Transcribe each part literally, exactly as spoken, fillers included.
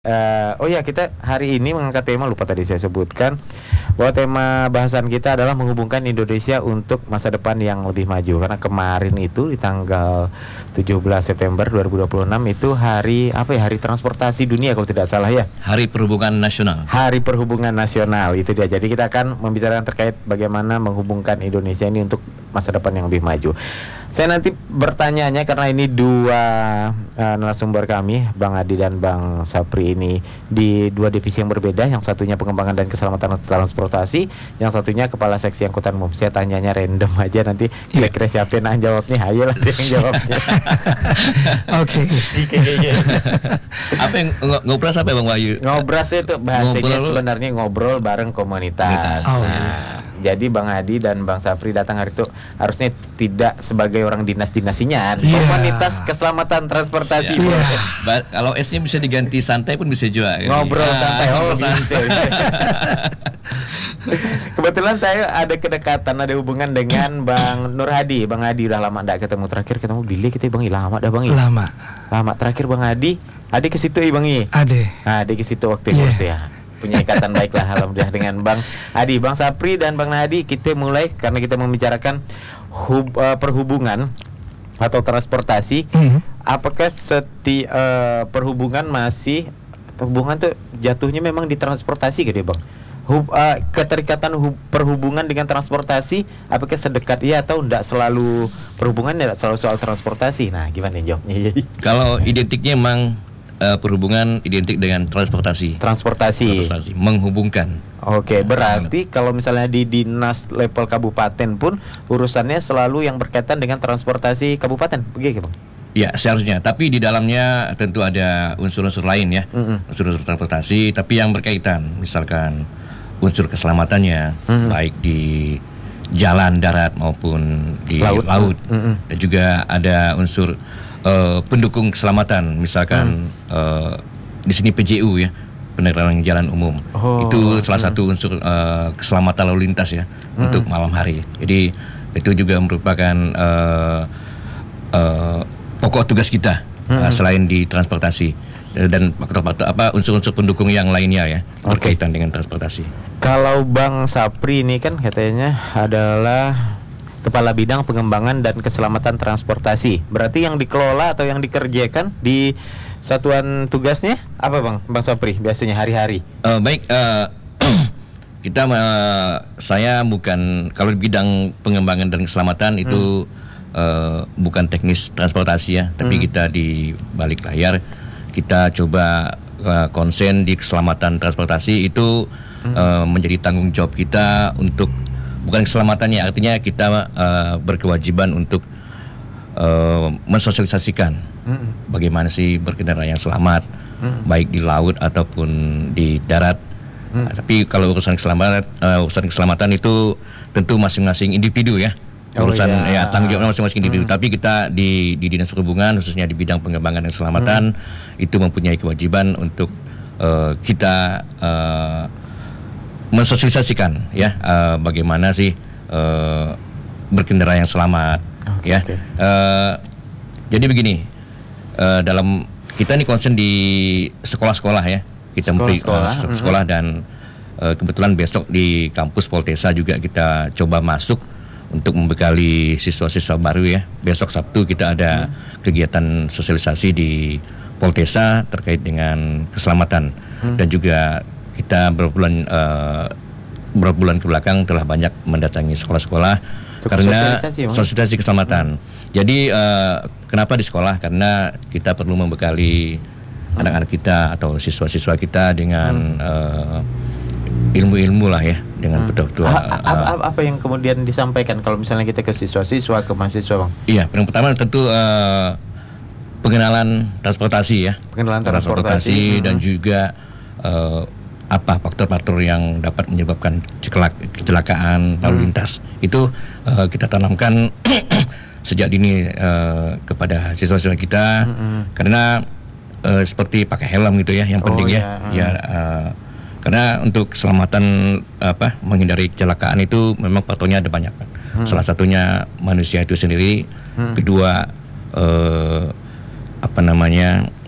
Uh, oh ya, kita hari ini mengangkat tema, lupa tadi saya sebutkan bahwa tema bahasan kita adalah menghubungkan Indonesia untuk masa depan yang lebih maju. Karena kemarin itu di tanggal tujuh belas September dua ribu dua puluh enam itu hari apa ya? Hari transportasi dunia kalau tidak salah ya. Hari Perhubungan Nasional. Hari Perhubungan Nasional itu dia. Jadi kita akan membicarakan terkait bagaimana menghubungkan Indonesia ini untuk masa depan yang lebih maju. Saya nanti bertanyanya karena ini dua uh, narasumber kami, Bang Adi dan Bang Sapri ini di dua divisi yang berbeda. Yang satunya pengembangan dan keselamatan transportasi, yang satunya kepala seksi angkutan umum. Saya tanyanya random aja, nanti kira-kira siapa yang jawabnya, ayo lah dia yang jawabnya. Oke. Apa yang ng- ngobras apa ya Bang Wahyu? Ngobras itu bahasanya sebenarnya ngobrol bareng komunitas. Oh, nah, jadi Bang Adi dan Bang Sapri datang hari itu harusnya tidak sebagai orang dinas-dinasinya, yeah. Komunitas keselamatan transportasi. Yeah. Yeah. Ba- kalau S-nya bisa diganti santai pun bisa juga. Ngobrol ya. santai. Oh, ngobrol santai. Kebetulan saya ada kedekatan, ada hubungan dengan Bang Nur Hadi. Bang Hadi udah lama enggak ketemu. Terakhir ketemu Billy kita Bang lama dah Bang. Lama. Lama terakhir Bang Hadi. Ade ke situ Bang I. Ade. Nah, Ade ke situ waktu yeah. ya. Punya ikatan baik lah alhamdulillah dengan Bang Adi, Bang Sapri dan Bang Nadi. Kita mulai karena kita membicarakan hub, uh, perhubungan atau transportasi. Mm-hmm. Apakah seti uh, perhubungan masih hubungan tuh jatuhnya memang di transportasi gitu ya Bang? Hub, uh, keterikatan hub, perhubungan dengan transportasi apakah sedekat iya atau enggak selalu perhubungan tidak selalu soal transportasi? Nah, gimana jawabnya? Kalau identiknya memang Uh, perhubungan identik dengan transportasi. Transportasi. Transportasi menghubungkan. Oke, berarti kalau misalnya di dinas level kabupaten pun urusannya selalu yang berkaitan dengan transportasi kabupaten, begitu Bang? Ya, seharusnya. Tapi di dalamnya tentu ada unsur-unsur lain ya, mm-hmm. unsur-unsur transportasi. Tapi yang berkaitan, misalkan unsur keselamatannya, mm-hmm. baik di jalan darat maupun di laut, laut. Mm-hmm. Dan juga ada unsur Uh, pendukung keselamatan, misalkan hmm. uh, di sini P J U ya, penerangan jalan umum. Oh, itu salah hmm. satu unsur uh, keselamatan lalu lintas ya hmm. untuk malam hari. Jadi itu juga merupakan uh, uh, pokok tugas kita hmm. uh, selain di transportasi dan faktor-faktor apa unsur-unsur pendukung yang lainnya ya okay. berkaitan dengan transportasi. Kalau Bang Sapri ini kan katanya adalah Kepala Bidang Pengembangan dan Keselamatan Transportasi. Berarti yang dikelola atau yang dikerjakan di satuan tugasnya apa Bang? Bang Sapri biasanya hari-hari. Uh, baik, uh, kita uh, saya bukan kalau di bidang pengembangan dan keselamatan itu hmm. uh, bukan teknis transportasi ya, tapi hmm. kita di balik layar kita coba uh, konsen di keselamatan transportasi itu hmm. uh, menjadi tanggung jawab kita untuk bukan keselamatannya, artinya kita uh, berkewajiban untuk uh, mensosialisasikan mm. bagaimana sih berkendara yang selamat, mm. baik di laut ataupun di darat. Mm. Nah, tapi kalau urusan keselamatan, uh, urusan keselamatan itu tentu masing-masing individu ya, oh, urusan iya. ya tanggung jawab masing-masing individu. Mm. Tapi kita di, di dinas perhubungan khususnya di bidang pengembangan dan keselamatan mm. itu mempunyai kewajiban untuk uh, kita uh, mensosialisasikan ya uh, bagaimana sih uh, berkendara yang selamat okay, ya okay. Uh, jadi begini uh, dalam kita nih concern di sekolah-sekolah ya kita memberi sekolah, uh, sekolah mm-hmm. dan uh, kebetulan besok di kampus Poltesa juga kita coba masuk untuk membekali siswa-siswa baru ya. Besok Sabtu kita ada mm. kegiatan sosialisasi di Poltesa terkait dengan keselamatan mm. dan juga kita berbulan uh, beberapa bulan ke belakang telah banyak mendatangi sekolah-sekolah untuk karena sosialisasi, sosialisasi keselamatan. Hmm. Jadi uh, kenapa di sekolah? Karena kita perlu membekali hmm. anak-anak kita atau siswa-siswa kita dengan hmm. uh, ilmu-ilmu lah ya, dengan hmm. betul-betul. Uh, apa, apa yang kemudian disampaikan kalau misalnya kita ke siswa-siswa, ke mahasiswa, Bang? Iya, yang pertama tentu uh, pengenalan transportasi ya, pengenalan transportasi, transportasi hmm. dan juga uh, apa faktor-faktor yang dapat menyebabkan kecelakaan lalu lintas hmm. itu uh, kita tanamkan sejak dini uh, kepada siswa-siswa kita hmm. karena uh, seperti pakai helm gitu ya yang penting oh, ya, ya, ya uh, karena untuk keselamatan apa menghindari kecelakaan itu memang faktornya ada banyak hmm. salah satunya manusia itu sendiri hmm. kedua uh, apa namanya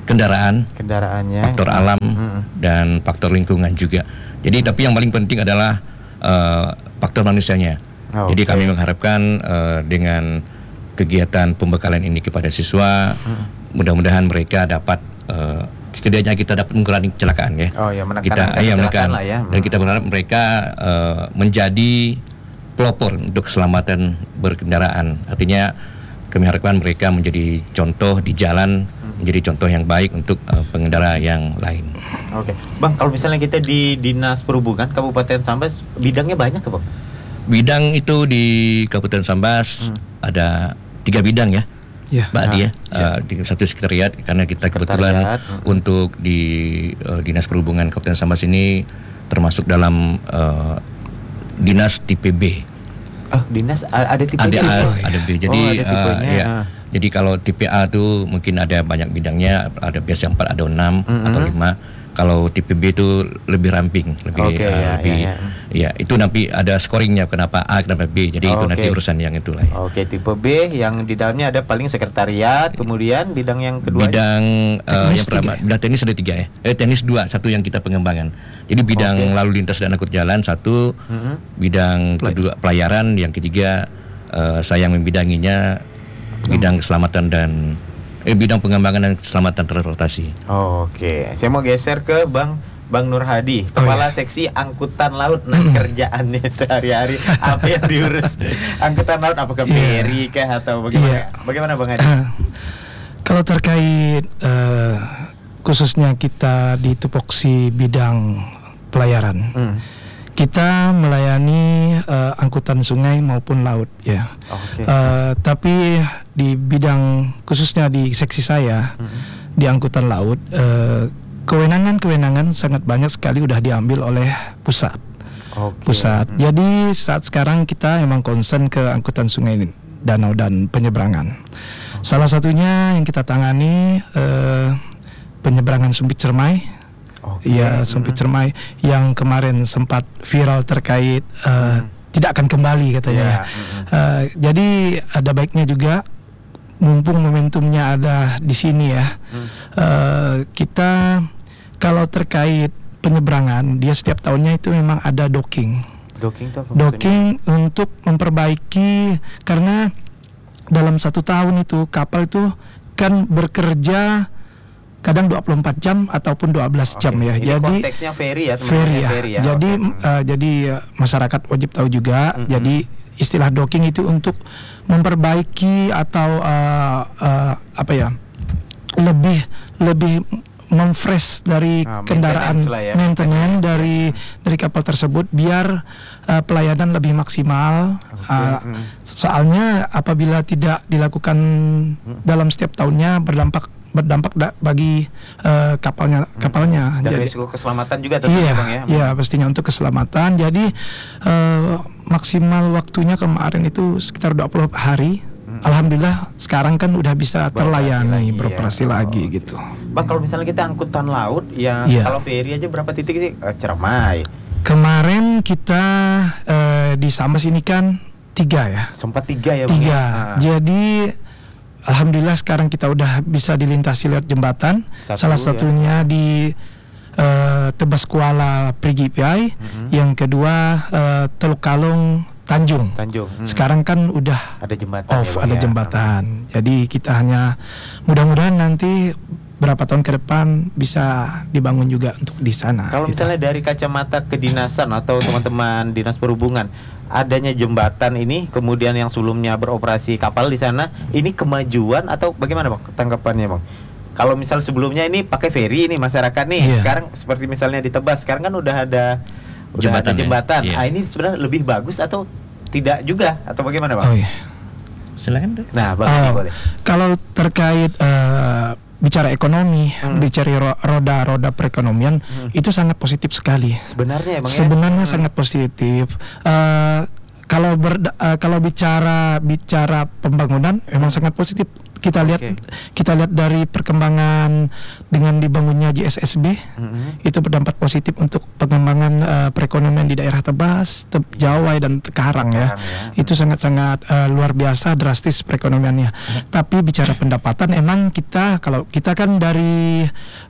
kendaraan, kendaraannya, faktor alam, Mm-mm. dan faktor lingkungan juga. Jadi tapi yang paling penting adalah uh, faktor manusianya. Oh, Jadi okay. kami mengharapkan uh, dengan kegiatan pembekalan ini kepada siswa, mm. mudah-mudahan mereka dapat uh, setidaknya kita dapat mengurangi kecelakaan ya. Oh ya, menekan kita angka ya, kecelakaan menekan. lah ya. Dan kita berharap mereka uh, menjadi pelopor untuk keselamatan berkendaraan. Artinya kami harapkan mereka menjadi contoh di jalan, menjadi contoh yang baik untuk uh, pengendara yang lain. Oke, Bang, kalau misalnya kita di Dinas Perhubungan Kabupaten Sambas, bidangnya banyak ke Bang? Bidang itu di Kabupaten Sambas hmm. ada tiga bidang ya, ya. Mbak Adi ya. ya. Uh, di satu sekretariat karena kita kebetulan hmm. untuk di uh, Dinas Perhubungan Kabupaten Sambas ini termasuk dalam uh, Dinas tipe B. Oh, dinas ada tipe ada B. A, Oh, ada B. Jadi oh, ada tipenya, uh, ya. ah. Jadi kalau tipe A itu mungkin ada banyak bidangnya, ada biasa empat, ada enam Mm-hmm. atau lima. Kalau tipe B itu lebih ramping, lebih okay, uh, ya, lebih ya, ya. ya itu nanti ada scoringnya kenapa A, kenapa B. Jadi itu Okay. nanti urusan yang itulah. Ya. Oke, tipe B yang di dalamnya ada paling sekretariat, kemudian bidang yang kedua. Bidang uh, yang pertama, tiga. bidang teknis ada tiga ya. Eh teknis dua, satu yang kita pengembangan. Jadi bidang Okay. lalu lintas dan angkut jalan satu, Mm-hmm. bidang Pelay- kedua pelayaran, yang ketiga uh, saya yang membidanginya bidang keselamatan dan eh bidang pengembangan dan keselamatan transportasi. Oh, Oke, saya mau geser ke Bang Bang Nur Hadi, Oh, Kepala iya. Seksi Angkutan Laut. Nah, kerjaannya sehari-hari apa yang diurus? Angkutan laut, apakah Iya. ferry kah atau bagaimana? Iya. Bagaimana Bang Hadi? Kalau terkait eh, khususnya kita di tupoksi bidang pelayaran, Hmm. kita melayani eh, angkutan sungai maupun laut ya. Oke. Eh, tapi di bidang khususnya di seksi saya Hmm. di angkutan laut, eh, kewenangan-kewenangan sangat banyak sekali udah diambil oleh pusat. Oke. Pusat. Hmm. Jadi saat sekarang kita emang concern ke angkutan sungai, danau dan penyeberangan. Salah satunya yang kita tangani eh, penyeberangan Sumpit Cermai. Oke. Iya, Sumpit Hmm. Cermai yang kemarin sempat viral terkait eh, Hmm. tidak akan kembali katanya. Iya, hmm. Eh, jadi ada baiknya juga, mumpung momentumnya ada di sini ya. Hmm. eh, kita kalau terkait penyeberangan, dia setiap tahunnya itu memang ada docking. Docking tuh apa maksudnya? Docking untuk memperbaiki, karena dalam satu tahun itu kapal itu kan bekerja kadang dua puluh empat jam ataupun dua belas jam Oke, ya. ini Jadi konteksnya ferry ya, teman-teman, ferry ya. ferry ya. Jadi Oke. eh, jadi eh, masyarakat wajib tahu juga. Mm-mm. Jadi istilah docking itu untuk memperbaiki atau eh, eh, apa ya? lebih lebih memfresh dari Ah, kendaraan, maintenance lah ya. maintenance dari dari kapal tersebut biar eh, pelayanan lebih maksimal. Oke, Ah, mm. soalnya apabila tidak dilakukan dalam setiap tahunnya berdampak berdampak da- bagi eh, kapalnya kapalnya. Dan Jadi- risiko keselamatan juga tentunya Iya, Bang ya. iya pastinya untuk keselamatan. Jadi eh, maksimal waktunya kemarin itu sekitar dua puluh hari. Alhamdulillah sekarang kan udah bisa Beroperasi lagi, terlayani, ya. beroperasi Oh, lagi oke. gitu. Bang, kalau misalnya kita angkutan laut ya, Iya. kalau ferry aja berapa titik sih? Eh, Cermai. Kemarin kita eh, di Sambas ini kan tiga ya. Sempat tiga ya Bang. Tiga. ya? Ah. Jadi alhamdulillah sekarang kita udah bisa dilintasi lewat jembatan. Satu, Salah ya. satunya di eh, Tebas Kuala Perigi P I. Mhm. Yang kedua eh, Teluk Kalong Tanjung. Tanjung. Hmm. Sekarang kan udah ada jembatan off, ya, Bang, ada ya? jembatan. Jadi kita hanya mudah-mudahan nanti berapa tahun ke depan bisa dibangun juga untuk di sana. Kalau gitu. misalnya dari kacamata kedinasan atau teman-teman dinas perhubungan, adanya jembatan ini, kemudian yang sebelumnya beroperasi kapal di sana, ini kemajuan atau bagaimana Bang tanggapannya Bang? Kalau misal sebelumnya ini pakai ferry ini masyarakat nih, Iya. sekarang seperti misalnya di Tebas, sekarang kan udah ada udah Jembatan ada ya? jembatan. Iya. Ah, ini sebenarnya lebih bagus atau tidak juga atau bagaimana Bang? Oh iya. Silakan. Dok. Nah, Bang Oh, ini boleh. kalau terkait eh, bicara ekonomi, Hmm. bicara ro- roda-roda perekonomian, Hmm. itu sangat positif sekali. Sebenarnya ya Bang ya? Sebenarnya Hmm. sangat positif. Eh, kalau berda- eh, kalau bicara bicara pembangunan, memang sangat positif. Kita lihat Oke. kita lihat dari perkembangan dengan dibangunnya J S S B, Mm-mm. itu berdampak positif untuk pengembangan uh, perekonomian di daerah Tebas, Teb, Jawai dan Karang ya. Karang ya. Itu sangat-sangat uh, luar biasa drastis perekonomiannya. Tapi bicara pendapatan, emang kita kalau kita kan dari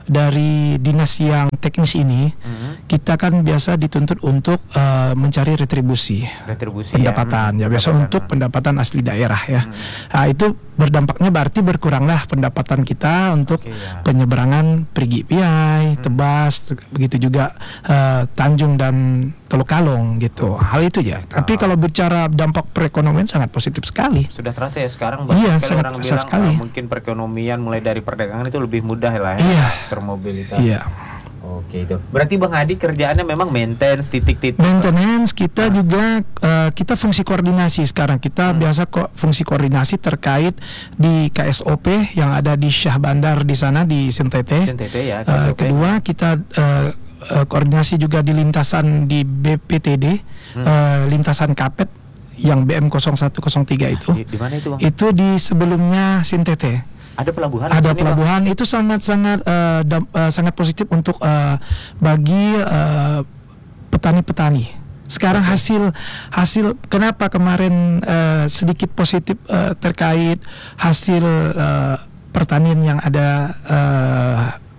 dari dinas yang teknis ini, Mm-mm. kita kan biasa dituntut untuk uh, mencari retribusi Retribusi pendapatan ya, biasa Pendapatan. untuk pendapatan asli daerah ya. Hmm. Nah, itu berdampaknya berarti berkuranglah pendapatan kita untuk Oke, ya. penyeberangan Perigi Piai, Tebas, begitu juga eh, Tanjung dan Teluk Kalong gitu. Hal itu ya. Tapi kalau bicara dampak perekonomian sangat positif sekali. Sudah terasa ya sekarang Iya, banyak sekali sangat orang terasa bilang sekali. ah, mungkin perekonomian mulai dari perdagangan itu lebih mudah lah ya. Iya. Termobilitas. Iya. Oke itu. Berarti Bang Adi kerjaannya memang maintenance titik-titik. Maintenance kita juga eh, kita fungsi koordinasi sekarang kita biasa kok fungsi koordinasi terkait di K S O P yang ada di Syah Bandar di sana di Sentete. Sentete ya. Eh, K S O P. kedua kita eh, eh, koordinasi juga di lintasan di B P T D, eh, lintasan Kapet yang B M nol satu nol tiga itu. Di, di mana itu Bang? Itu di sebelumnya Sintete. Ada pelabuhan. Ada di sini, Bang? pelabuhan itu sangat-sangat eh, dam- eh, sangat positif untuk eh, bagi eh, petani-petani. Sekarang hasil hasil kenapa kemarin eh, sedikit positif eh, terkait hasil eh, pertanian yang ada eh,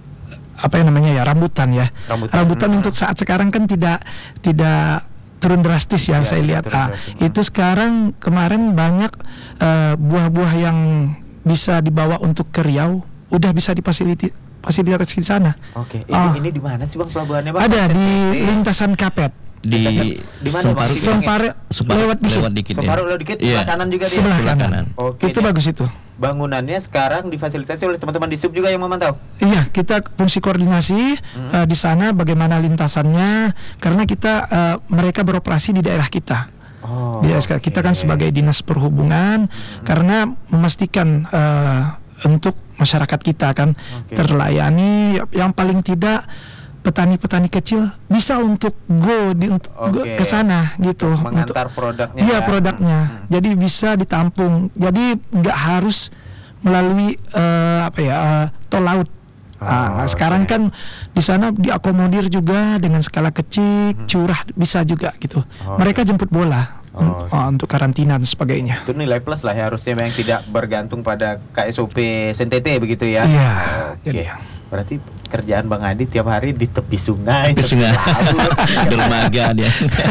apa yang namanya ya rambutan ya. Rambutan. Hmm. untuk saat sekarang kan tidak tidak turun drastis Ya, yang saya lihat. turun Ah, drastis. itu sekarang kemarin banyak eh, buah-buah yang bisa dibawa untuk ke Riau, udah bisa difasiliti fasilitas di sana. Oke. Ini, Ah. ini di mana sih Bang pelabuhannya Bang? Ada di Sentete. lintasan Kapet. Di Di mana, Bang? Semparu, Di- Sempare Semparu- lewat dikit. lewat dikit ya. Separuh lo dikit Iya. sebelah kanan juga dia. Sebelah Sebelah kanan. kanan. Oke. Itu ini bagus itu. Bangunannya sekarang difasilitasi oleh teman-teman di sub juga yang memantau. Iya, kita fungsi koordinasi eh, di sana bagaimana lintasannya karena kita eh, mereka beroperasi di daerah kita. Oh. Di daerah kita kan oke. sebagai dinas perhubungan karena memastikan eh, untuk masyarakat kita kan Oke. terlayani yang paling tidak petani-petani kecil bisa untuk go di untuk go Oke. ke sana gitu untuk mengantar produknya. iya ya. produknya Hmm. jadi bisa ditampung jadi nggak harus melalui eh, apa ya eh, tol laut. Oh, Ah, sekarang oke. kan di sana diakomodir juga dengan skala kecil, curah bisa juga gitu. Oh, Mereka jemput bola un- Oh, oh, untuk karantina dan sebagainya. Itu nilai plus lah ya harusnya yang tidak bergantung pada K S O P Sentete begitu ya. Iya, Oke. jadi Berarti kerjaan Bang Adi tiap hari di tepi sungai. Ke tepi sungai. laut. Dermaga dia.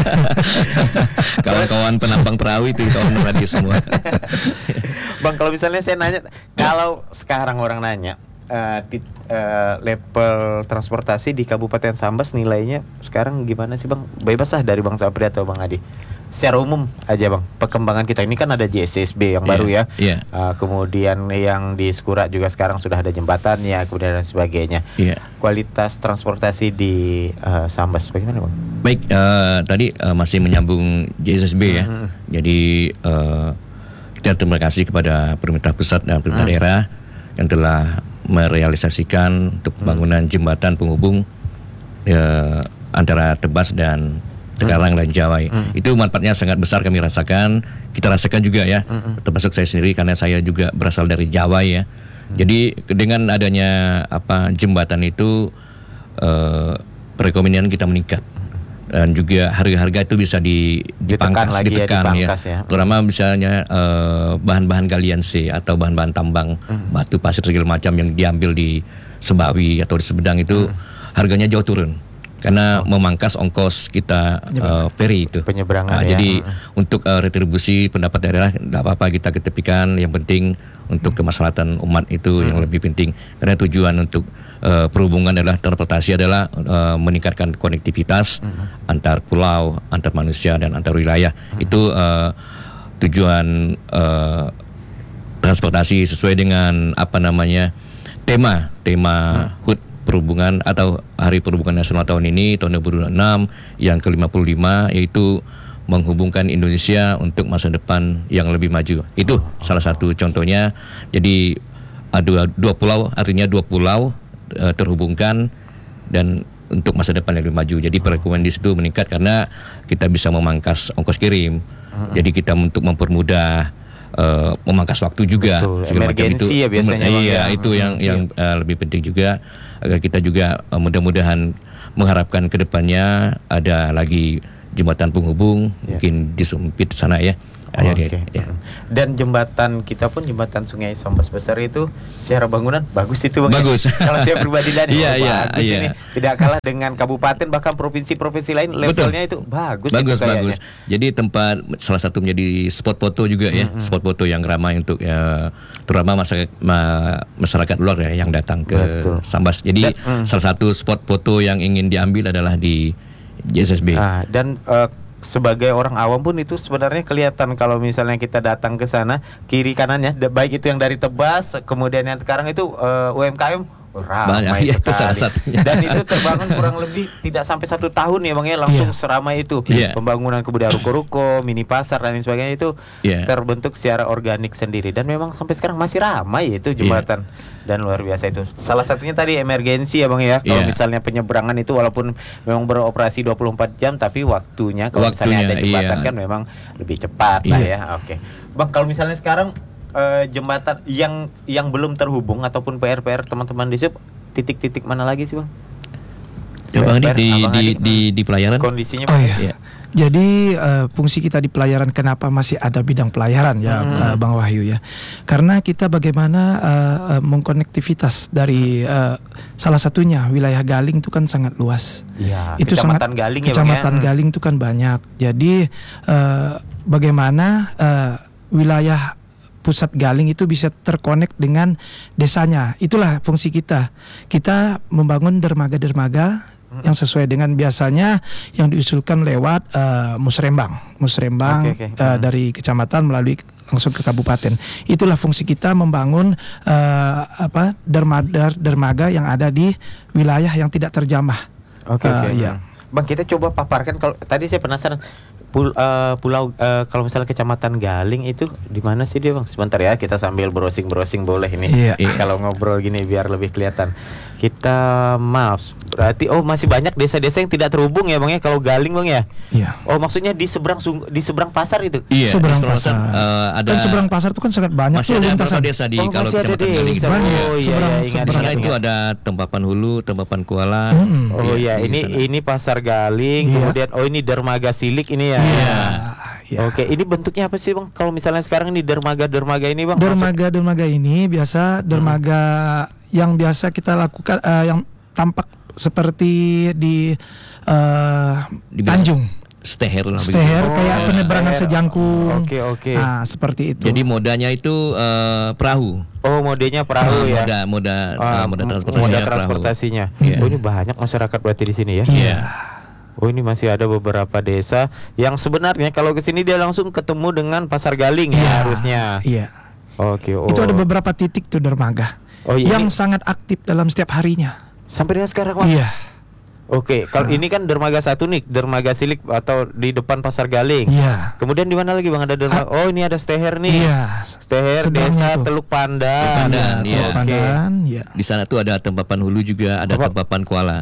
Kawan-kawan penambang perahu itu kawan radio semua. Bang, kalau misalnya saya nanya, kalau sekarang orang nanya eh, tit- eh, level transportasi di Kabupaten Sambas nilainya sekarang gimana sih Bang? Bebas lah dari Bang Sapri atau Bang Adi. Secara umum aja Bang, perkembangan kita ini kan ada J S S B yang baru Iya, ya. iya. Eh, kemudian yang di Skura juga sekarang sudah ada jembatannya, kemudian dan sebagainya. Iya. Kualitas transportasi di eh, Sambas bagaimana Bang? Baik, eh, tadi eh, masih menyambung J S S B ya. Mhm. Jadi eh, kita terima kasih kepada pemerintah pusat dan pemerintah Hmm. daerah yang telah merealisasikan untuk pembangunan jembatan penghubung eh, antara Tebas dan Tegalang dan Jawai. Hmm. Itu manfaatnya sangat besar kami rasakan. Kita rasakan juga ya, Hmm. termasuk saya sendiri karena saya juga berasal dari Jawai ya. Jadi dengan adanya apa jembatan itu eh, perekonomian kita meningkat. Dan juga harga-harga itu bisa di, Ditekan dipangkas, lagi ya, ditekan ya. dipangkas ya. Terutama misalnya eh, bahan-bahan galian C atau bahan-bahan tambang, batu pasir segala macam yang diambil di Sebawi atau di Sumedang itu harganya jauh turun. Karena memangkas ongkos kita eh, ferry itu. Penyeberangan Nah, ya. Jadi untuk eh, retribusi pendapat daerah tidak apa-apa kita ketepikan. Yang penting untuk kemaslahatan umat itu yang lebih penting. Karena tujuan untuk eh, perhubungan adalah transportasi adalah eh, meningkatkan konektivitas antar pulau, antar manusia dan antar wilayah. Itu eh, tujuan eh, transportasi sesuai dengan apa namanya tema tema H U T perhubungan atau Hari Perhubungan Nasional tahun ini tahun dua ribu dua puluh enam yang ke lima puluh lima yaitu menghubungkan Indonesia untuk masa depan yang lebih maju. Itu salah satu contohnya. Jadi ada dua pulau, artinya dua pulau eh, terhubungkan dan untuk masa depan yang lebih maju. Jadi perekonomian di situ meningkat karena kita bisa memangkas ongkos kirim. Jadi kita untuk mempermudah uh, memangkas waktu juga. Betul, segala macam itu. emergensi ya biasanya, Iya, Bang, ya. itu yang Hmm, yang uh, lebih penting juga agar kita juga uh, mudah-mudahan mengharapkan kedepannya ada lagi jembatan penghubung, Ya. mungkin di Sumpit sana ya. Oh, Akhirnya, oke. ya. Dan jembatan kita pun jembatan Sungai Sambas Besar itu secara bangunan bagus itu, Bang. Bagus. Kalau saya pribadi lihat Iya, oh, iya, bagus iya. ini. Tidak kalah dengan kabupaten bahkan provinsi-provinsi lain levelnya itu bagus. Bagus, itu kayaknya. bagus. Jadi tempat salah satu menjadi spot foto juga ya, Mm-hmm. spot foto yang ramai untuk ya, terutama masyarakat, ma- masyarakat luar ya yang datang ke Betul. Sambas. Jadi Dan- mm. salah satu spot foto yang ingin diambil adalah di J S S B. Nah, dan eh, sebagai orang awam pun itu sebenarnya kelihatan kalau misalnya kita datang ke sana kiri kanannya da- baik itu yang dari Tebas kemudian yang sekarang itu eh, U M K M ramai Banyak, ya, itu sekali. salah satunya. Dan itu terbangun kurang lebih tidak sampai satu tahun ya Bang ya langsung Iya. seramai itu. Iya. Pembangunan kemudian ruko-ruko, mini pasar dan lain sebagainya itu Iya. terbentuk secara organik sendiri dan memang sampai sekarang masih ramai itu jembatan dan luar biasa itu. Salah satunya tadi emergensi ya Bang ya. Kalau Iya. misalnya penyeberangan itu walaupun memang beroperasi dua puluh empat jam tapi waktunya kalau misalnya Waktunya, ada jembatan iya. kan memang lebih cepat lah Iya. ya. Oke. Bang, kalau misalnya sekarang eh, jembatan yang yang belum terhubung ataupun P R P R teman-teman di sub titik-titik mana lagi sih Bang? Abang Adi P R, di Abang di, Adi, di di pelayaran. kondisinya Oh Bang? iya. Iya. Jadi eh, fungsi kita di pelayaran kenapa masih ada bidang pelayaran ya Hmm. eh, Bang Wahyu ya? Karena kita bagaimana eh, eh, mengkonektivitas dari eh, salah satunya wilayah Galing itu kan sangat luas. Iya, Itu Kecamatan sangat- Galing ya Bang Kecamatan ya? Galing itu kan banyak. Jadi eh, bagaimana eh, wilayah pusat Galing itu bisa terkonek dengan desanya. Itulah fungsi kita. Kita membangun dermaga-dermaga yang sesuai dengan biasanya yang diusulkan lewat eh, musrembang, musrembang Oke, oke. eh, Hmm. dari kecamatan melalui langsung ke kabupaten. Itulah fungsi kita membangun eh, apa dermaga dermaga yang ada di wilayah yang tidak terjamah. Oke, Eh, oke. iya. Bang, kita coba paparkan kalau tadi saya penasaran pul, eh, pulau eh, kalau misalnya Kecamatan Galing itu di mana sih dia Bang? Sebentar ya, kita sambil browsing-browsing boleh ini. Iya. Kalau ngobrol gini biar lebih kelihatan. Kita maaf, berarti oh masih banyak desa-desa yang tidak terhubung ya Bang ya kalau Galing Bang ya? Iya. Oh, maksudnya di seberang sung- di seberang pasar itu. Iya, Seberang di Seberang pasar. eh, ada Kan seberang pasar itu kan sangat banyak masih tuh ada lintasan. beberapa desa di Oh, kalau masih ada Kecamatan Galing desa. itu. Banyak. Oh iya, Seberang- iya, ingat, Di seberang sana ingat, itu ingat. ada Tempapan Hulu, Tempapan Kuala. Mm-mm. Oh iya, di ini sana. ini Pasar Galing, Iya. kemudian oh ini Dermaga Silik ini ya. Iya. Iya. Oke, ini bentuknya apa sih Bang? Kalau misalnya sekarang ini dermaga-dermaga ini Bang? Dermaga-dermaga ini biasa dermaga yang biasa kita lakukan eh, yang tampak seperti di eh, Di Tanjung Steher lah begitu. Steher Oh, kayak iya. penyeberangan Steher. sejangkung. Oke, oke. Nah, seperti itu. Jadi modanya itu eh, perahu. Oh, modenya perahu ya. Moda moda Ah, eh, moda m- transportasinya moda perahu. transportasinya. Iya. Oh, ini banyak masyarakat berarti di sini ya. Iya. Oh, ini masih ada beberapa desa yang sebenarnya kalau ke sini dia langsung ketemu dengan Pasar Galing Iya. ya harusnya. Iya. Oke, oh. Itu ada beberapa titik tuh dermaga Oh, iya, yang ini sangat aktif dalam setiap harinya. sampai dengan sekarang Bang. Iya. Oke, kalau Ah. ini kan dermaga satu nih, dermaga Silik atau di depan Pasar Galing. Iya. Kemudian di mana lagi Bang ada dermaga? Oh, ini ada Steher nih. Iya. Steher Seberangnya Desa tuh. Teluk Pandan. Teluk Pandan, Iya, iya. Teluk Oke. Pandan, iya. Di sana tuh ada Tempapan Hulu juga, ada Apa? Tempapan Kuala.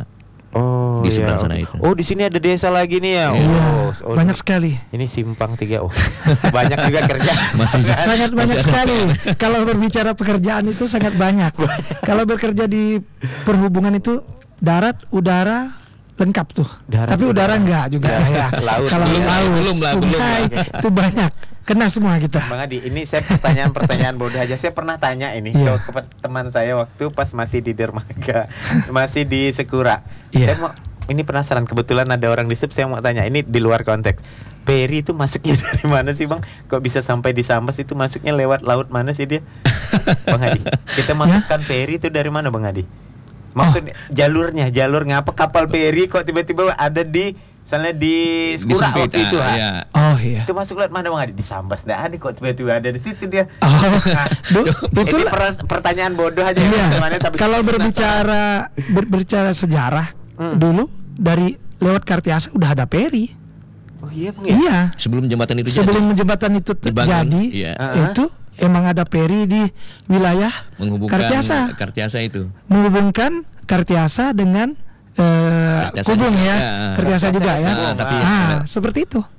Oh, Di iya, seberang sana oke. itu. Oh, di sini ada desa lagi nih ya. Iya. Oh, oh, Banyak sekali. Ini simpang tiga. Oh, banyak juga kerja. Masih Sangat banyak masih ada. sekali. Kalau berbicara pekerjaan itu sangat banyak. Kalau bekerja di perhubungan itu darat, udara lengkap tuh. Darat, Tapi udara udara. enggak juga ya. Laut. Kalau Iya. laut, Belum lah, belum sungai lah. itu banyak. Kena semua kita. Bang Adi, ini saya pertanyaan-pertanyaan bodoh aja. Saya pernah tanya ini Iya. ke ke teman saya waktu pas masih di dermaga, masih di Sekura. Iya. Saya mau, ini penasaran, kebetulan ada orang di sub, saya mau tanya. Ini di luar konteks. Peri itu masuknya dari mana sih Bang? Kok bisa sampai di Sambas itu masuknya lewat laut mana sih dia? Bang Adi, kita masukkan peri itu dari mana Bang Adi? Maksudnya jalurnya, jalur ngapa kapal peri kok tiba-tiba ada di misalnya di Di Sekura Sempit, waktu itu ah, ha? iya. Oh iya. Itu masuk lewat mana Bang Adi? Di Sambas. Nah, ada kok tiba-tiba ada di situ dia. Oh, Nah, Bu- ini betul. per- pertanyaan bodoh aja Iya. teman-teman, tapi Kalau penasaran. berbicara ber- berbicara sejarah Hmm. dulu dari lewat Kartiasa udah ada peri. Oh iya Bang ya? Iya. Sebelum jembatan itu Sebelum jembatan itu Dibangun, terjadi, iya. itu emang ada peri di wilayah jadi menghubungkan Kartiasa, Kartiasa itu. menghubungkan Kartiasa dengan eh, Kartiasa Kubung juga. ya, Ya, Kartiasa Kartiasa juga dan ya. Kubung, tapi ah, ada- seperti itu.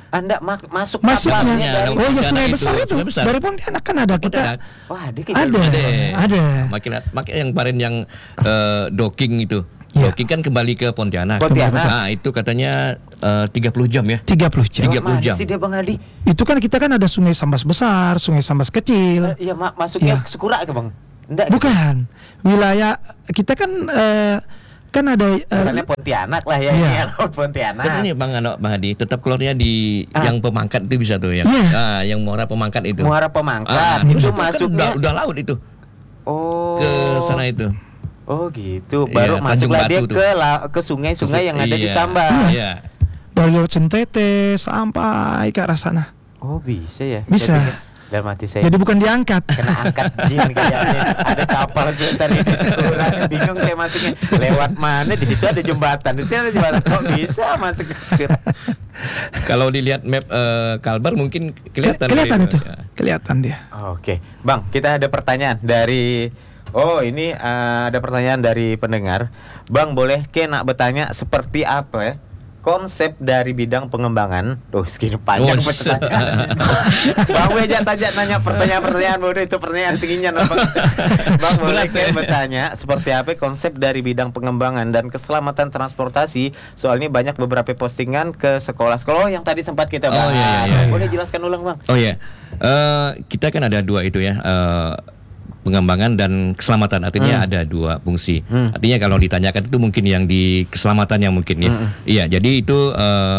Anda mak- masuk Masuknya, kapalnya dari oh ya Pontianak sungai itu, besar itu, sungai besar. dari Pontianak kan ada kita. Pontianak. Wah, ada kita Ada, Ada. ada. Makin makin yang kemarin yang eh, docking itu. Ya. Docking kan kembali ke Pontianak. Pontianak. Nah, itu katanya eh, tiga puluh jam ya. tiga puluh jam. tiga puluh Mana jam. sih dia Bang Adi? Itu kan kita kan ada sungai Sambas besar, sungai Sambas kecil. Eh, Iya, ma- masuknya Iya. Sekura ke Bang. Enggak. Bukan. Wilayah kita kan eh, kan ada eh, Misalnya Pontianak lah ya, Iya. ini ya, Pontianak. Kan ini Bang Ano, Bang Hadi tetap keluarnya di Ah. yang Pemangkat itu bisa tuh yang Iya. ah, yang Muara Pemangkat itu. Muara Pemangkat Ah, itu terus kan masuknya. udah, udah laut itu Oh. ke sana itu. Oh gitu. Baru Iya, masuklah Tanjung dia Batu tuh. ke la- ke sungai-sungai yang ada di Iya, Sambas. Iya. dari Laut Sentete sampai ke arah sana. Oh bisa ya. Bisa. Saya pikir dalam hati saya Jadi bukan diangkat. kena angkat jin kayaknya. Ada kapal sebentar ini Sekura. Bingung kayak masuknya. Lewat mana? Di situ ada jembatan. Di sini ada jembatan. Kok bisa masuk ke Sekura? Kalau dilihat map eh, Kalbar mungkin kelihatan. Kelihatan itu. Ya. Kelihatan dia. Oke, Bang, kita ada pertanyaan dari Oh, ini eh, ada pertanyaan dari pendengar. Bang, boleh ke nak bertanya seperti apa ya konsep dari bidang pengembangan? Tuh, segini panjang Oh, pertanyaan. Bang, gue aja tanya nanya pertanyaan-pertanyaan bodoh itu pertanyaan tingginya Bang. Bang, boleh ke bertanya seperti apa konsep dari bidang pengembangan dan keselamatan transportasi? Soalnya banyak beberapa postingan ke sekolah-sekolah yang tadi sempat kita bahas. Oh, iya, iya, iya. Boleh jelaskan ulang, Bang? Oh ya, Eh, kita kan ada dua itu ya, eh, pengembangan dan keselamatan. Artinya Hmm. ada dua fungsi. Hmm. Artinya kalau ditanyakan itu mungkin yang di keselamatan yang mungkin ya. Hmm. Iya, jadi itu eh,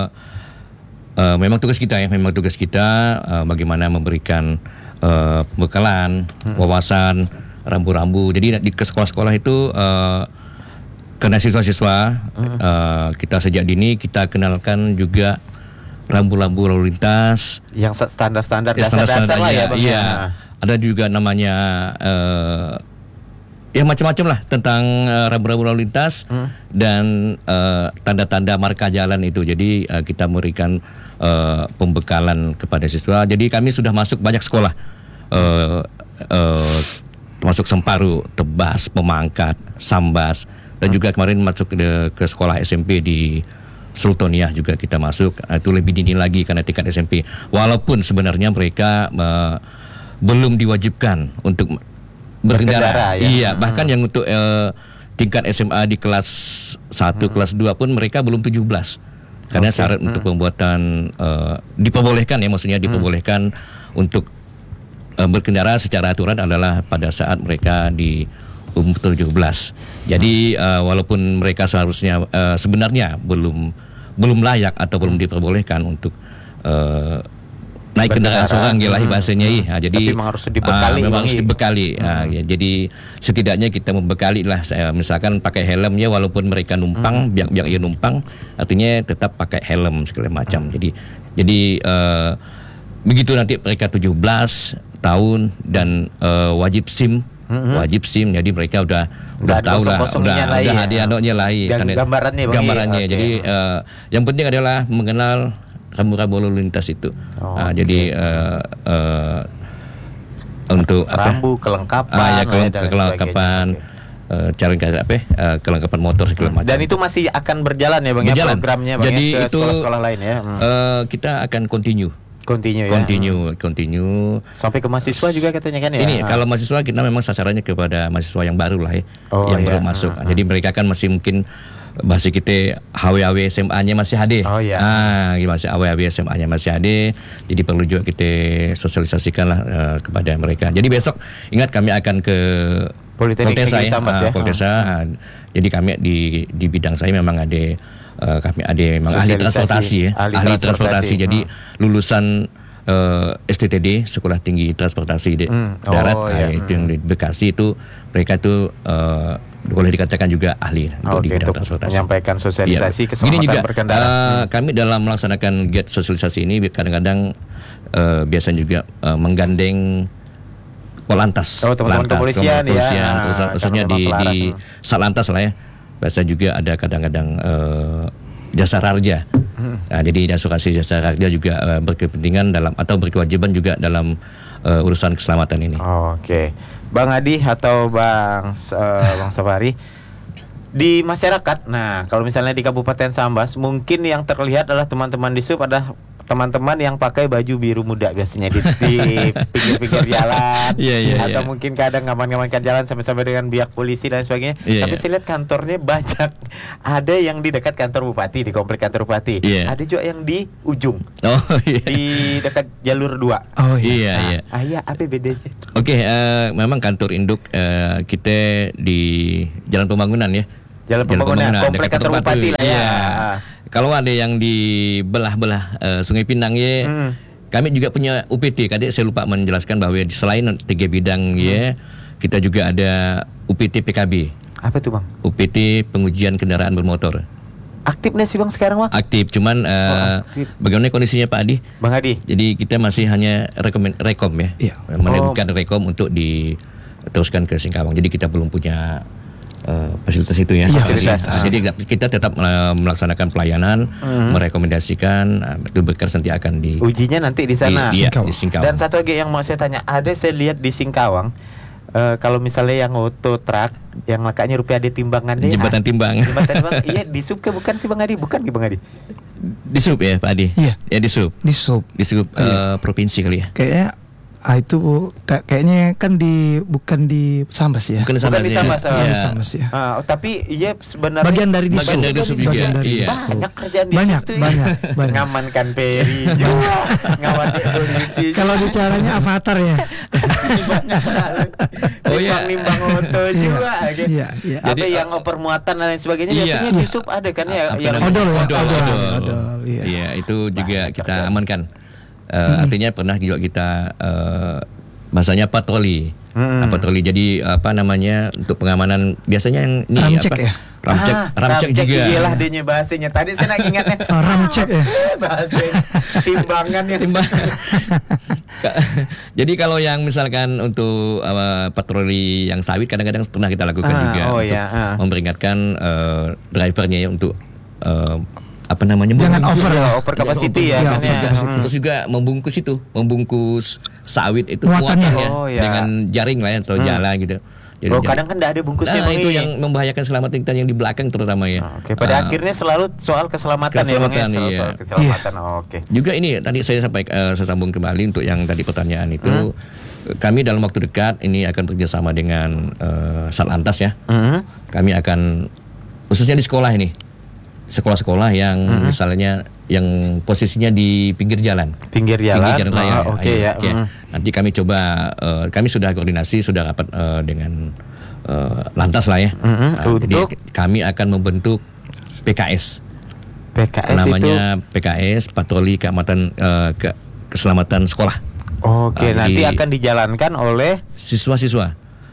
eh, memang tugas kita ya, memang tugas kita eh, bagaimana memberikan eh, pembekalan, wawasan, rambu-rambu. Jadi di ke sekolah-sekolah itu eh, karena siswa-siswa eh, kita sejak dini kita kenalkan juga rambu-rambu lalu lintas. Yang sa- standar-standar Ya, dasar-dasar lah ya, standar-standarnya, Bang. iya. ya. Ada juga namanya eh, ya macam-macam lah tentang eh, rambu-rambu lalu lintas Hmm. dan eh, tanda-tanda marka jalan itu. Jadi eh, kita memberikan eh, pembekalan kepada siswa. Jadi kami sudah masuk banyak sekolah, eh, eh, termasuk Semparu, Tebas, Pemangkat, Sambas, dan juga kemarin masuk ke, ke sekolah S M P di Sultoniah juga kita masuk. Itu lebih dini lagi karena tingkat S M P. Walaupun sebenarnya mereka eh, belum diwajibkan untuk berkendara. Berkendara, ya. Iya, Hmm. bahkan yang untuk eh, tingkat S M A di kelas satu, kelas dua pun mereka belum tujuh belas. Karena Oke. syarat untuk pembuatan eh, diperbolehkan ya, maksudnya diperbolehkan untuk eh, berkendara secara aturan adalah pada saat mereka di umur tujuh belas. Jadi eh, walaupun mereka seharusnya eh, sebenarnya belum belum layak atau belum diperbolehkan untuk eh, naik kendaraan Berkendara. seorang gelahi Hmm. bahasanya Hmm. iya. Nah, jadi Tapi memang harus dibekali, ah, memang Bang, harus iya. dibekali. Ah, ya, jadi setidaknya kita membekali lah. Saya misalkan pakai helm ya, walaupun mereka numpang, biar-biar ia numpang, artinya tetap pakai helm segala macam. Jadi jadi eh, begitu nanti mereka tujuh belas tahun dan eh, wajib SIM. Wajib SIM, jadi mereka udah Udah udah ada tahu lah, kosong-kosongnya udah lah, udah iya. ada anaknya lah, iya. Gang- Karena- gambarannya, Bang, iya. gambarannya. Oke. Jadi eh, yang penting adalah mengenal rambu-rambu lalu lintas itu. Oh, Ah, jadi eh, eh, untuk apa? Rambu, kelengkapan, Ah, ya, lah, keleng- dan kelengkapan, sebagainya. eh, cara apa? eh, kelengkapan motor segala macam. Dan itu masih akan berjalan ya Bang ya Berjalan. programnya Bang Jadi ya, ke itu, sekolah-sekolah lain ya. Hmm. Eh, kita akan continue, Continue ya. continue, continue. Sampai ke mahasiswa juga katanya kan ya. Ini Ah. kalau mahasiswa kita memang sasarannya kepada mahasiswa yang baru lah ya, Oh, yang iya. baru masuk. Hmm, Jadi mereka kan masih mungkin bahasa kita H W A W S M A-nya masih H D. Oh, iya. Ah, masih H W A W S M A-nya masih H D. Jadi perlu juga kita sosialisasikan lah eh, kepada mereka. Jadi besok ingat kami akan ke Politeknik Poltesa Negeri ya, Sambas ah, ya. Poltesa. Ah, Jadi kami di di bidang saya memang ada eh, kami ada memang ahli Sosialisasi, transportasi ya, ahli ahli, transportasi. transportasi. Jadi Hmm. lulusan eh, S T T D, Sekolah Tinggi Transportasi di Hmm. Darat, Oh, ah, iya. itu yang di Bekasi itu mereka itu eh, boleh dikatakan juga ahli untuk Oke, di bidang untuk transportasi. menyampaikan sosialisasi Iya. keselamatan Gini juga, berkendara. eh, kami dalam melaksanakan giat sosialisasi ini kadang-kadang eh, biasanya juga eh, menggandeng Polantas, Oh, teman-teman Polantas, kepolisian ya. kepolisian, Ah, khusus- khususnya karena di, memang di selaras. Satlantas lah ya. Biasa juga ada kadang-kadang eh, jasa raja. Hmm. Nah, jadi asuransi jasa raja juga eh, berkepentingan dalam atau berkewajiban juga dalam eh, urusan keselamatan ini. Oke, Bang Adi atau Bang eh, Bang Safari di masyarakat. Nah, kalau misalnya di Kabupaten Sambas, mungkin yang terlihat adalah teman-teman di sub ada teman-teman yang pakai baju biru muda biasanya di, di pinggir-pinggir jalan, Iya, iya, atau iya. mungkin kadang ngaman-ngamankan jalan sampai-sampai dengan pihak polisi dan sebagainya. Iya, Tapi iya. saya lihat kantornya banyak. Ada yang di dekat kantor bupati, di komplek kantor bupati. Iya. Ada juga yang di ujung, Oh iya. di dekat jalur dua. Oh Iya, iya. Ah iya, apa bedanya? Oke, eh, memang kantor induk eh, kita di Jalan Pembangunan ya. Jalan Pembangunan, komplek dekat kantor tempat bupati tuh. lah ya. Iya. Kalau ada yang di belah-belah eh, Sungai Pinang ya, Hmm. kami juga punya U P T. Tadi saya lupa menjelaskan bahwa selain tiga bidang ya, kita juga ada U P T P K B, Apa tuh bang? U P T pengujian kendaraan bermotor. Aktif nih sih bang sekarang bang? Aktif, cuman eh, Oh, aktif. bagaimana kondisinya Pak Adi? Bang Adi. Jadi kita masih hanya rekomen, rekom ya, Iya. menerbitkan rekom untuk diteruskan ke Singkawang. Jadi kita belum punya uh, fasilitas itu ya. Iya, Jadi, fasilitas. uh, jadi kita tetap uh, melaksanakan pelayanan, merekomendasikan, uh, itu berkas nanti akan di Ujinya nanti di sana. Di, iya, Singkawang. di Singkawang. Dan satu lagi yang mau saya tanya, ada saya lihat di Singkawang, eh, kalau misalnya yang auto truck, yang makanya rupiah ada timbangannya. Jembatan timbang. Jembatan timbang. Iya, di sub ke bukan sih Bang Adi? Bukan ki Bang Adi? Di sub ya Pak Adi. Iya. Ya di sub. di sub. Di sub uh, provinsi kali ya. Kayaknya ah itu kayak- kayaknya kan di bukan di Sambas ya. Bukan di Bukan Sambas di ya. Sambas, Iya. ah. Di Sambas ya. Ah, tapi iya sebenarnya Bagian dari di Bagian sub. dari di sub juga. Bagian dari di Iya. sub. banyak kerjaan di Banyak, situ. banyak, banyak. Ngamankan peri juga, ngamankan polisi. Kalau bicaranya avatar ya. banyak banget. Oh, iya. Nimbang auto juga. oke. Iya, iya. Apa Jadi, yang permuatan dan lain sebagainya Iya. biasanya di sub ada kan ya Apa yang namanya? Odol ya, Odol, odol, odol. odol, iya. Iya, itu juga Banyak kita kerjaan. amankan. Eh, Artinya pernah juga kita eh, bahasanya patroli. Hmm. Nah, patroli jadi apa namanya untuk pengamanan biasanya yang ini Ramcek apa? ya? Ramcek, Ah, ramcek juga. iyalah dia bahasanya. Tadi saya nak ingatnya. Oh, ramcek ya. bahasanya timbangan yang Timbang. Ka- Jadi kalau yang misalkan untuk uh, patroli yang sawit kadang-kadang pernah kita lakukan Ah, juga oh untuk ya, ah. memperingatkan uh, drivernya ya untuk uh, apa namanya Jangan membungkus- over ya. over capacity ya, Iya, kan over ya. capacity. Hmm. Terus juga membungkus itu, membungkus sawit itu Muatannya. muatannya Oh, ya. dengan jaring lah ya atau jala gitu. Jadi Oh, jadi- kadang kan enggak ada bungkusnya Nah, Bang, itu ini. yang membahayakan keselamatan kita yang di belakang terutama ya. Ah, Oke, pada Ah, akhirnya selalu soal keselamatan, ya Bang ya. Keselamatan, Soal, iya. soal keselamatan. Oh, oke. Juga ini tadi saya sampaikan eh, saya sambung kembali untuk yang tadi pertanyaan itu Hmm. kami dalam waktu dekat ini akan bekerjasama dengan eh, Satlantas ya. Mhm. Kami akan khususnya di sekolah ini sekolah-sekolah yang Hmm. misalnya yang posisinya di pinggir jalan. Pinggir jalan. Pinggir jalan raya. Oh, oke ya. Oke. Mhm. Nanti kami coba eh, kami sudah koordinasi sudah rapat eh, dengan eh, Lantas lah ya. Mhm. Nah, jadi Untuk? kami akan membentuk P K S. P K S itu. Namanya P K S Patroli Keamatan eh, ke Keselamatan Sekolah. Oke, Ah, nanti jadi- akan dijalankan oleh Siswa-siswa.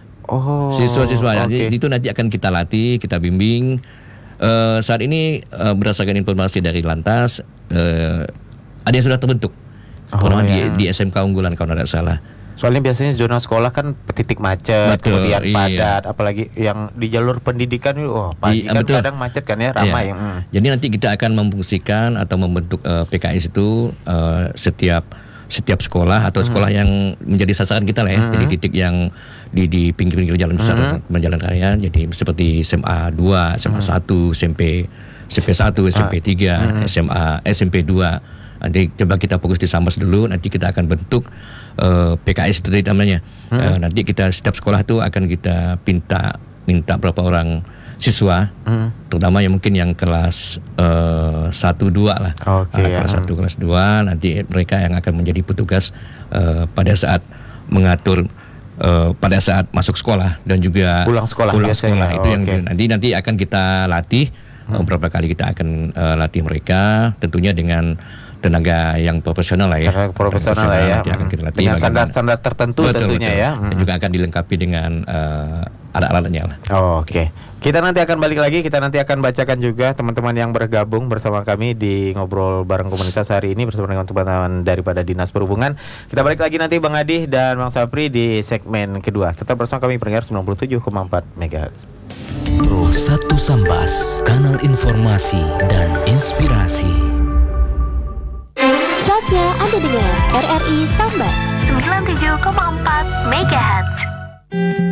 oh. Siswa-siswa. Oke. Jadi itu nanti akan kita latih, kita bimbing. Eh, saat ini eh, berdasarkan informasi dari Lantas eh, ada yang sudah terbentuk. Oh, Terutama ya. di, di S M K unggulan kalau tidak salah. Soalnya biasanya zona sekolah kan titik macet, Betul, kemudian iya. padat, apalagi yang di jalur pendidikan itu, oh pagi Iya, kan betul. kadang macet kan ya, ramai. Iya. Mm. Jadi nanti kita akan memfungsikan atau membentuk eh, P K S itu eh, setiap setiap sekolah atau sekolah yang menjadi sasaran kita lah ya. Jadi titik yang di di pinggir-pinggir jalan besar jalan raya. Jadi seperti S M A dua, S M A satu, S M P S M P satu, S M P tiga, S M A S M P dua. Nanti coba kita fokus di Sambas dulu. Nanti kita akan bentuk eh, P K S itu tadi namanya. Eh, nanti kita setiap sekolah itu akan kita minta minta berapa orang siswa, terutama yang mungkin yang kelas eh, satu dua lah. Oke, Ah, ya. kelas satu kelas dua nanti mereka yang akan menjadi petugas eh, pada saat mengatur eh, pada saat masuk sekolah dan juga Pulang sekolah pulang biasanya. sekolah. Itu Oh, yang oke. nanti nanti akan kita latih eh, beberapa kali kita akan eh, latih mereka tentunya dengan tenaga yang profesional lah ya. Tenaga profesional lah ya. Nanti akan kita latih Dengan bagaimana. standar-standar tertentu Betul, tentunya betul. ya. Dan juga akan dilengkapi dengan eh, alat-alatnya lah. Oh, Oke, kita nanti akan balik lagi. Kita nanti akan bacakan juga teman-teman yang bergabung bersama kami di ngobrol bareng komunitas hari ini bersama dengan teman-teman daripada Dinas Perhubungan. Kita balik lagi nanti Bang Adi dan Bang Sapri di segmen kedua. Tetap bersama kami pendengar sembilan puluh tujuh koma empat megahertz. Pro satu Sambas, kanal informasi dan inspirasi. Saatnya Anda dengar R R I Sambas sembilan puluh tujuh koma empat megahertz.